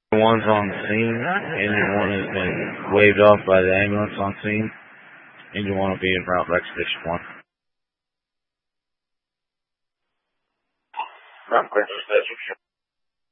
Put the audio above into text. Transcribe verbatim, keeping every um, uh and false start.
One's on scene, engine one has been waved off by the ambulance on scene. Engine one will be en route to Expedition one. I'm clear for station.